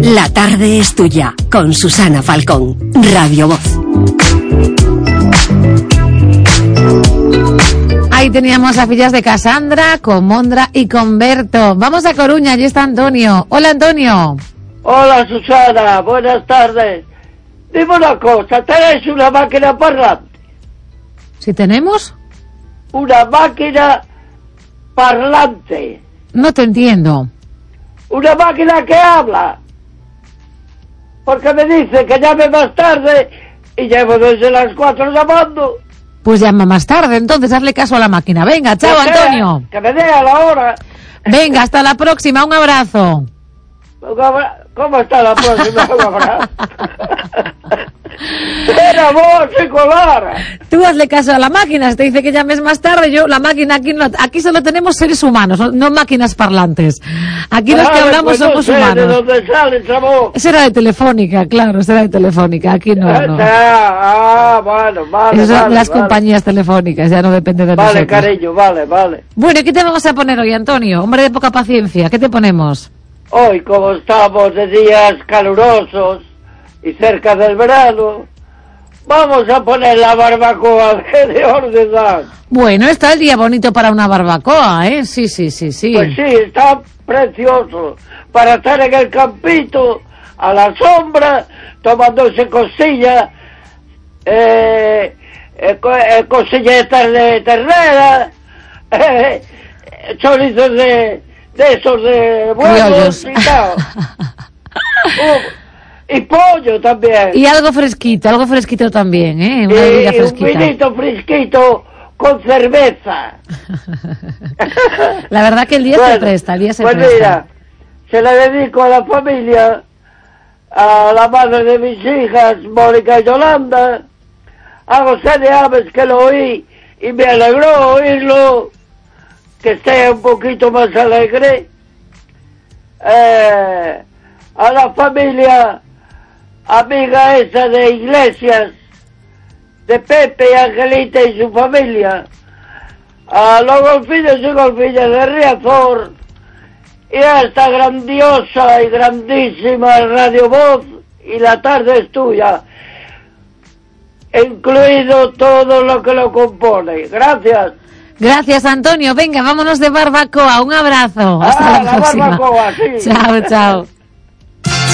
La tarde es tuya, con Susana Falcón, Radio Voz. Ahí teníamos las villas de Casandra, con Mondra y con Berto. Vamos a Coruña, allí está Antonio. Hola, Antonio. Hola, Susana, buenas tardes. Dime una cosa, ¿tenéis una máquina parlante? ¿Si tenemos? Una máquina parlante. No te entiendo. Una máquina que habla. Porque me dice que llame más tarde y llevo desde las 4 llamando. Pues llama más tarde, entonces hazle caso a la máquina. Venga, chao, Antonio. Que me dé a la hora. Venga, hasta la próxima, un abrazo. ¿Cómo está la próxima? Un abrazo. Era vos, Nicolás. Tú hazle caso a la máquina, si te dice que llames más tarde, yo, la máquina aquí solo tenemos seres humanos, no máquinas parlantes. Aquí los que hablamos pues somos no sé humanos. ¿De dónde sale esa voz? Esa era de Telefónica, claro, esa era de Telefónica, aquí no. Bueno, vale. Esas son las vale. compañías telefónicas, ya no depende de nosotros. Vale, cariño, vale. Bueno, ¿qué te vamos a poner hoy, Antonio? Hombre de poca paciencia, ¿qué te ponemos? Hoy, como estamos de días calurosos y cerca del verano, vamos a poner la barbacoa de Ordenar. Bueno, está el día bonito para una barbacoa, ¿eh? Sí. Pues sí, está precioso para estar en el campito, a la sombra, tomándose cosillas, cosilletas de ternera, chorizos de esos de huevos y tal. Y pollo también. Y algo fresquito también, ¿eh? Una bebida fresquita. Un vinito fresquito con cerveza. La verdad que el día se presta, Pues mira, se la dedico a la familia, a la madre de mis hijas, Mónica y Yolanda, a José de Aves, que lo oí y me alegró oírlo, que esté un poquito más alegre, a la familia amiga esa de Iglesias, de Pepe y Angelita y su familia, a los golfillos y golfillas de Riazor, y a esta grandiosa y grandísima Radio Voz, y la tarde es tuya, incluido todo lo que lo compone. Gracias. Gracias, Antonio. Venga, vámonos de barbacoa. Un abrazo. Hasta la próxima. Barbacoa, sí. Chao.